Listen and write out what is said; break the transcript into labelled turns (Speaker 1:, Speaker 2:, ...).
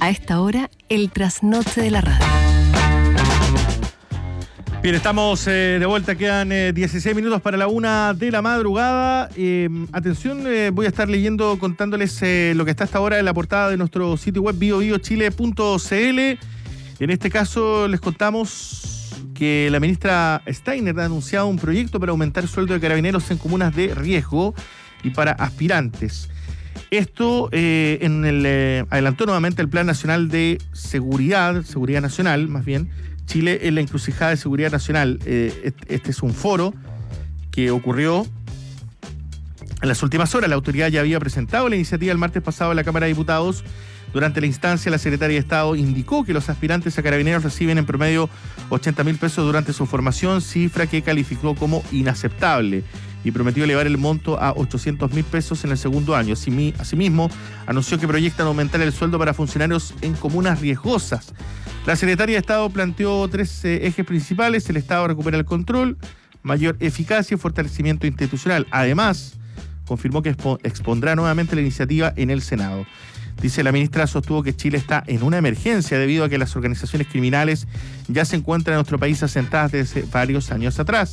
Speaker 1: A esta hora, el trasnoche de la radio.
Speaker 2: Bien, estamos de vuelta, quedan 16 minutos para la 1 de la madrugada. Atención, voy a estar leyendo, contándoles lo que está hasta ahora en la portada de nuestro sitio web biobiochile.cl. En este caso les contamos que la ministra Steiner ha anunciado un proyecto para aumentar el sueldo de carabineros en comunas de riesgo y para aspirantes. Esto adelantó nuevamente el Plan Nacional de Seguridad Nacional, más bien, Chile en la encrucijada de seguridad nacional. Este es un foro que ocurrió en las últimas horas. La autoridad ya había presentado la iniciativa el martes pasado en la Cámara de Diputados. Durante la instancia, la secretaria de Estado indicó que los aspirantes a carabineros reciben en promedio 80.000 pesos durante su formación, cifra que calificó como inaceptable, y prometió elevar el monto a 800.000 pesos en el segundo año. Asimismo, anunció que proyectan aumentar el sueldo para funcionarios en comunas riesgosas. La secretaria de Estado planteó 3 ejes principales: el Estado recupera el control, mayor eficacia y fortalecimiento institucional. Además, confirmó que expondrá nuevamente la iniciativa en el Senado. Dice la ministra, sostuvo que Chile está en una emergencia debido a que las organizaciones criminales ya se encuentran en nuestro país asentadas desde varios años atrás.